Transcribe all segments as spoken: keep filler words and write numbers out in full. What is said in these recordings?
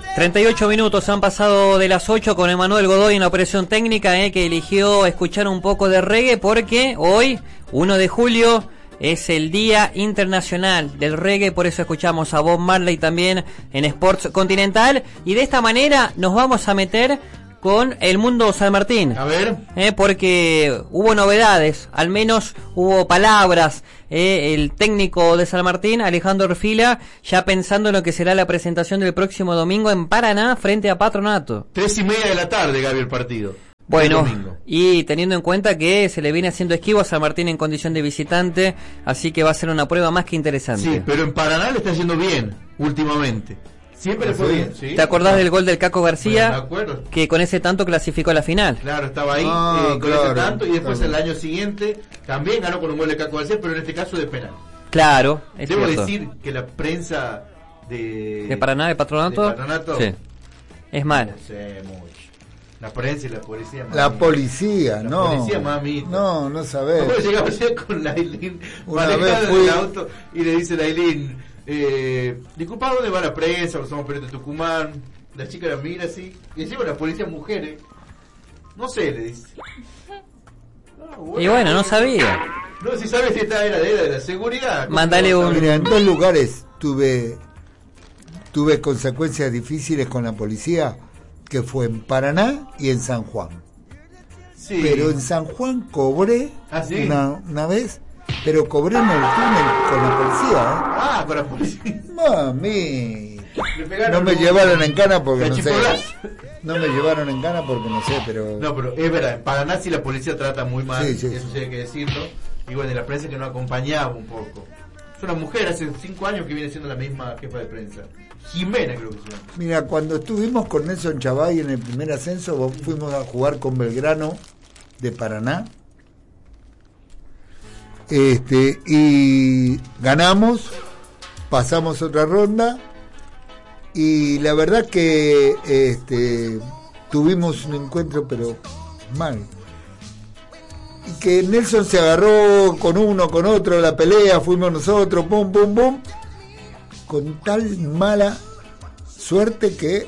treinta y ocho minutos han pasado de las ocho con Emanuel Godoy en la operación técnica, eh, que eligió escuchar un poco de reggae porque hoy, uno de julio, es el Día Internacional del Reggae, por eso escuchamos a Bob Marley también en Sports Continental, y de esta manera nos vamos a meter con el mundo San Martín. A ver. Eh, porque hubo novedades, al menos hubo palabras. Eh, el técnico de San Martín, Alejandro Orfila, ya pensando en lo que será la presentación del próximo domingo en Paraná frente a Patronato. Tres y media de la tarde, Gaby, el partido. Bueno, y teniendo en cuenta que se le viene haciendo esquivo a San Martín en condición de visitante, así que va a ser una prueba más que interesante. Sí, pero en Paraná le está yendo bien, últimamente. Siempre le fue bien, ¿sí? ¿Te acordás del gol del Caco García? Bueno, me acuerdo. Que con ese tanto clasificó a la final. Claro, estaba ahí Ah, eh, con claro, ese tanto, y después claro. el año siguiente también ganó con un gol de Caco García, pero en este caso de penal. Claro, es Debo cierto. decir que la prensa de... ¿De Paraná, de Patronato? de Patronato, Sí. Es mal. No sé mucho. La prensa y la policía. Mami. La policía, La no. policía, mami. No, no sabés. ¿Cómo llegaba ayer con Lailín Una manejando vez en fui- el auto y le dice Lailín, eh, disculpa, ¿dónde va la prensa? Porque somos periodistas de Tucumán. La chica la mira así. Y encima la policía mujeres. No sé, le dice. No, Y bueno, no sabía. No, si sabes si esta era de, de la seguridad. ¿cómo Mándale no vas a un- saber? Mira, en dos lugares tuve tuve consecuencias difíciles con la policía, que fue en Paraná y en San Juan. Sí. Pero en San Juan cobré ¿Ah, sí? una, una vez, pero cobré en el túnel con la policía, Ah, con la policía. ¿eh? Mami. Le pegaron No me un- llevaron en cana porque La no sé. chipolazo. No me llevaron en cana porque no sé, pero... No, pero es verdad, en Paraná sí la policía trata muy mal, Sí, sí, eso sí. sí hay que decirlo. Y bueno, y la prensa que nos acompañaba un poco. Es una mujer hace cinco años que viene siendo la misma jefa de prensa. Jimena creo que se llama. Mira, cuando estuvimos con Nelson Chavay en el primer ascenso, vos- fuimos a jugar con Belgrano de Paraná. Este, y ganamos, pasamos otra ronda, y la verdad que este, tuvimos un encuentro, pero mal. Y que Nelson se agarró con uno, con otro, la pelea, fuimos nosotros, pum, pum, pum, con tal mala suerte que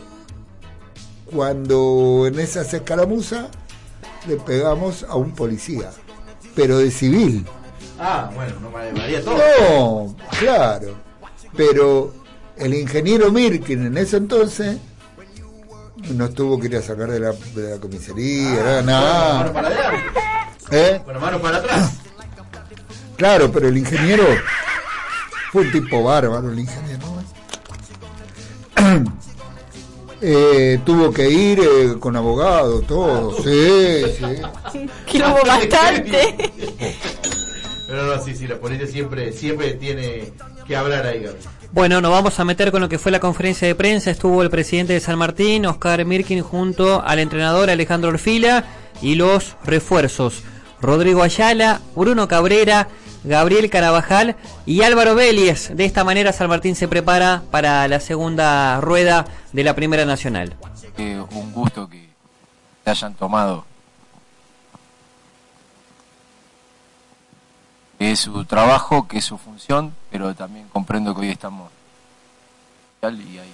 cuando en esas escaramuzas le pegamos a un policía, pero de civil. Ah, bueno, no vale, valía todo. No, claro, pero el ingeniero Mirkin en ese entonces nos tuvo que ir a sacar de la, de la comisaría, Ah, nada. Mano para adelante, ¿Eh? con la mano para atrás. Claro, pero el ingeniero fue un tipo bárbaro, el ingeniero. Eh, tuvo que ir eh, con abogado, todo, sí, sí. Que hubo bastante. Pero no, sí, sí, la policía siempre, siempre tiene que hablar ahí, Gaby. Bueno, nos vamos a meter con lo que fue la conferencia de prensa. Estuvo el presidente de San Martín, Oscar Mirkin, junto al entrenador Alejandro Orfila, y los refuerzos: Rodrigo Ayala, Bruno Cabrera, Gabriel Carabajal y Álvaro Vélez. De esta manera San Martín se prepara para la segunda rueda de la Primera Nacional. Eh, un gusto que te hayan tomado. Que es su trabajo, que es su función, pero también comprendo que hoy estamos y ahí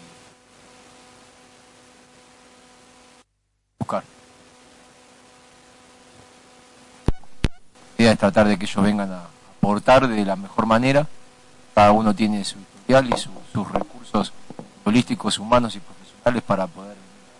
buscar. La idea es tratar de que ellos vengan a aportar de la mejor manera. Cada uno tiene su historial y su, sus recursos holísticos, humanos y profesionales para poder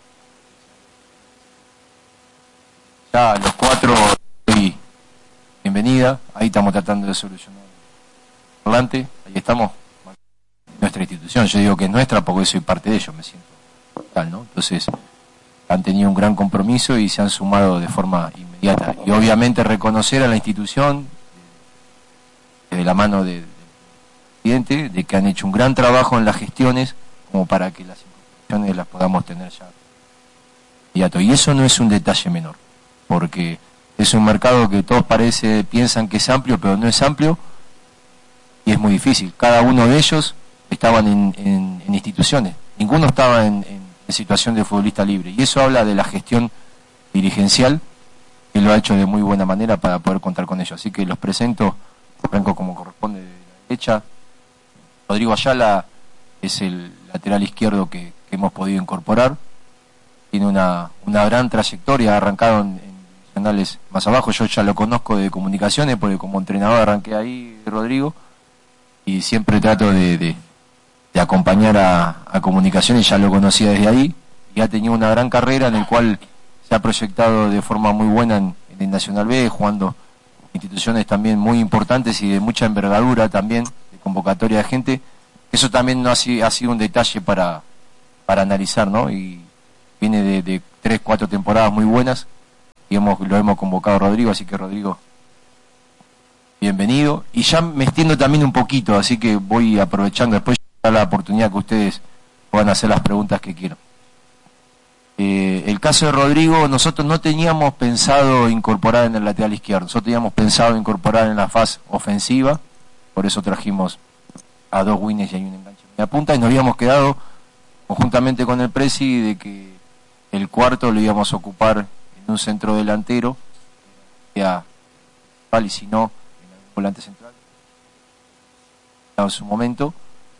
venir. Ya a los cuatro y bienvenida, ahí estamos tratando de solucionar adelante, ahí estamos, nuestra institución, yo digo que es nuestra porque soy parte de ello, me siento tal, ¿no? Entonces han tenido un gran compromiso y se han sumado de forma inmediata, y obviamente reconocer a la institución de la mano de, del presidente, de que han hecho un gran trabajo en las gestiones como para que las incorporaciones las podamos tener ya inmediato, y eso no es un detalle menor, porque es un mercado que todos parece, piensan que es amplio, pero no es amplio y es muy difícil. Cada uno de ellos estaban en, en, en instituciones, ninguno estaba en, en, en situación de futbolista libre, y eso habla de la gestión dirigencial que lo ha hecho de muy buena manera para poder contar con ellos. Así que los presento, arranco como corresponde de la derecha. Rodrigo Ayala es el lateral izquierdo que que hemos podido incorporar. Tiene una, una gran trayectoria, ha arrancado en, en divisionales más abajo. Yo ya lo conozco de comunicaciones, porque como entrenador arranqué ahí, Rodrigo, y siempre trato de, de, de acompañar a, a comunicaciones, ya lo conocía desde ahí, y ha tenido una gran carrera en el cual se ha proyectado de forma muy buena en, en el Nacional B, jugando instituciones también muy importantes y de mucha envergadura también, de convocatoria de gente. Eso también no ha, sido, ha sido un detalle para, para analizar, ¿no? Y viene de, de tres, cuatro temporadas muy buenas y hemos, lo hemos convocado a Rodrigo, así que Rodrigo, bienvenido. Y ya me extiendo también un poquito, así que voy aprovechando después la oportunidad que ustedes puedan hacer las preguntas que quieran. Eh, el caso de Rodrigo, nosotros no teníamos pensado incorporar en el lateral izquierdo, nosotros teníamos pensado incorporar en la fase ofensiva, por eso trajimos a dos wings y hay un enganche en la punta, y nos habíamos quedado conjuntamente con el Presi de que el cuarto lo íbamos a ocupar en un centro delantero, ya, y si no, en algún volante central, en su momento.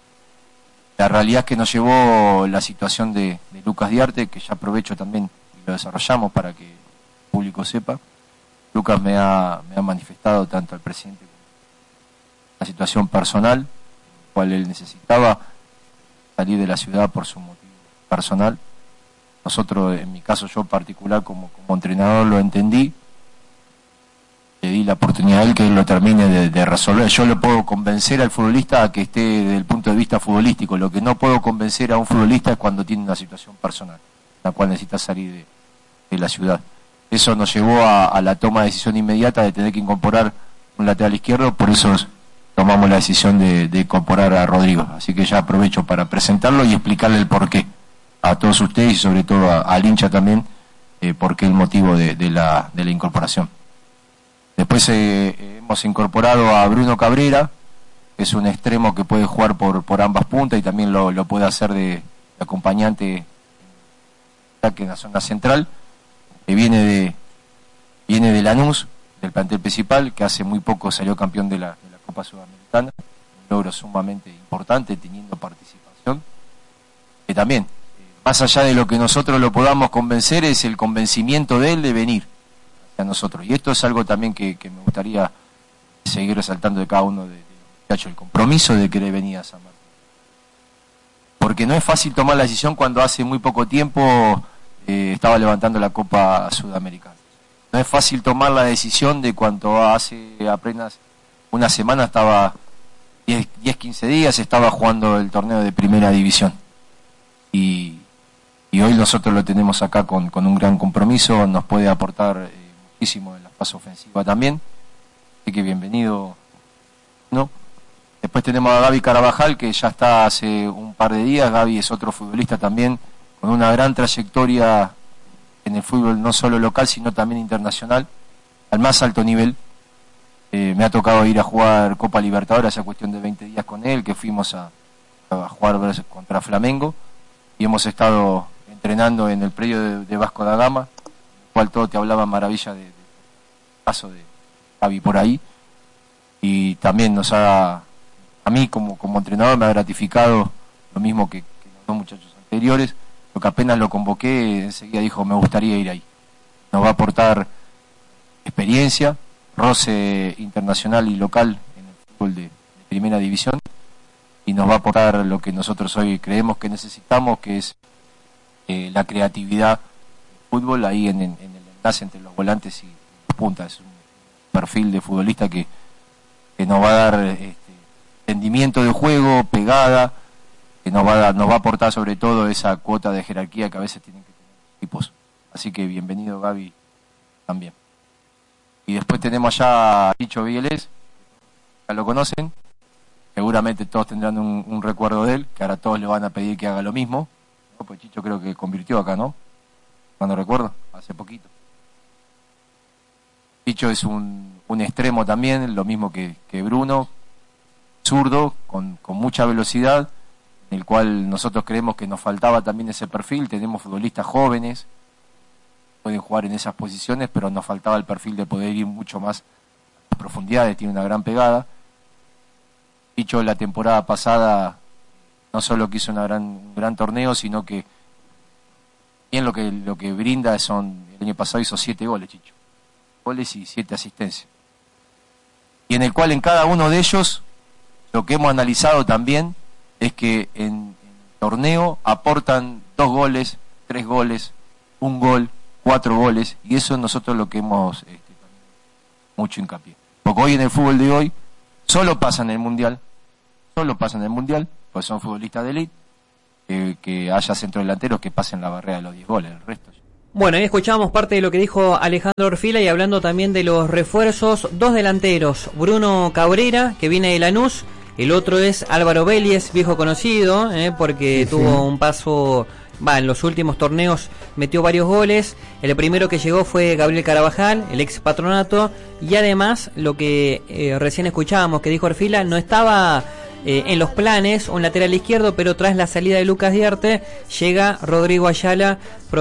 La realidad es que nos llevó la situación de, de Lucas Diarte, que ya aprovecho también y lo desarrollamos para que el público sepa. Lucas me ha, me ha manifestado tanto al presidente como la situación personal, en la cual él necesitaba salir de la ciudad por su motivo personal. Nosotros, en mi caso, yo particular como, como entrenador lo entendí, le di la oportunidad a él que él lo termine de, de resolver. Yo lo puedo convencer al futbolista a que esté desde el punto de vista futbolístico. Lo que no puedo convencer a un futbolista es cuando tiene una situación personal, la cual necesita salir de, de la ciudad. Eso nos llevó a, a la toma de decisión inmediata de tener que incorporar un lateral izquierdo, por eso tomamos la decisión de, de incorporar a Rodrigo. Así que ya aprovecho para presentarlo y explicarle el porqué a todos ustedes y sobre todo a, al hincha también, eh, por qué el motivo de, de, la, de la incorporación. Después eh, hemos incorporado a Bruno Cabrera, que es un extremo que puede jugar por, por ambas puntas y también lo, lo puede hacer de, de acompañante en la zona central, que viene de viene de Lanús, del plantel principal, que hace muy poco salió campeón de la, de la Copa Sudamericana, un logro sumamente importante, teniendo participación, que también, eh, más allá de lo que nosotros lo podamos convencer, es el convencimiento de él de venir a nosotros. Y esto es algo también que, que me gustaría seguir resaltando de cada uno de, de los muchachos, el compromiso de querer venir a San Martín. Porque no es fácil tomar la decisión cuando hace muy poco tiempo eh, estaba levantando la Copa Sudamericana. No es fácil tomar la decisión de cuando hace apenas una semana estaba diez, quince días, estaba jugando el torneo de primera división. Y, y hoy nosotros lo tenemos acá con, con un gran compromiso, nos puede aportar eh, muchísimo en la fase ofensiva también, así que bienvenido, ¿no? Después tenemos a Gaby Carabajal, que ya está hace un par de días. Gaby es otro futbolista también con una gran trayectoria en el fútbol, no solo local, sino también internacional, al más alto nivel. Eh, me ha tocado ir a jugar Copa Libertadores hace cuestión de veinte días con él, que fuimos a, a jugar contra Flamengo, y hemos estado entrenando en el predio de, de Vasco da Gama, cual todo te hablaba maravilla de, de caso de Gaby por ahí, y también nos ha, a mí como, como entrenador me ha gratificado lo mismo que, que los dos muchachos anteriores, lo que apenas lo convoqué, enseguida dijo me gustaría ir ahí. Nos va a aportar experiencia, roce internacional y local en el fútbol de, de primera división, y nos va a aportar lo que nosotros hoy creemos que necesitamos, que es eh, la creatividad fútbol ahí en, en, en el enlace entre los volantes y los puntas. Es un perfil de futbolista que, que nos va a dar este, entendimiento de juego, pegada, que nos va a dar, nos va a aportar sobre todo esa cuota de jerarquía que a veces tienen que tener los equipos. Así que bienvenido Gaby también. Y después tenemos ya a Chicho Vigelés, ya lo conocen, seguramente todos tendrán un, un recuerdo de él, que ahora todos le van a pedir que haga lo mismo, ¿no? Pues Chicho creo que convirtió acá, ¿no? Cuando recuerdo, hace poquito. Chicho es un, un extremo también, lo mismo que, que Bruno, zurdo, con, con mucha velocidad, en el cual nosotros creemos que nos faltaba también ese perfil. Tenemos futbolistas jóvenes, pueden jugar en esas posiciones, pero nos faltaba el perfil de poder ir mucho más a profundidades, tiene una gran pegada. Chicho la temporada pasada no solo que hizo una gran, un gran torneo, sino que bien lo que lo que brinda son, el año pasado hizo siete goles, Chicho. Goles y siete asistencias. Y en el cual en cada uno de ellos, lo que hemos analizado también es que en, en el torneo aportan dos goles, tres goles, un gol, cuatro goles, y eso es nosotros lo que hemos este, mucho hincapié. Porque hoy en el fútbol de hoy solo pasa en el Mundial, solo pasa en el Mundial, pues son futbolistas de élite, eh, que haya centrodelanteros que pasen la barrera de los diez goles, el resto. Bueno, ahí escuchamos parte de lo que dijo Alejandro Orfila y hablando también de los refuerzos, dos delanteros, Bruno Cabrera, que viene de Lanús, el otro es Álvaro Vélez, viejo conocido, eh, porque sí, tuvo sí. un paso, va, en los últimos torneos metió varios goles, el primero que llegó fue Gabriel Carabajal, el ex Patronato, y además, lo que eh, recién escuchábamos que dijo Orfila, no estaba eh, en los planes un lateral izquierdo, pero tras la salida de Lucas Diarte, llega Rodrigo Ayala,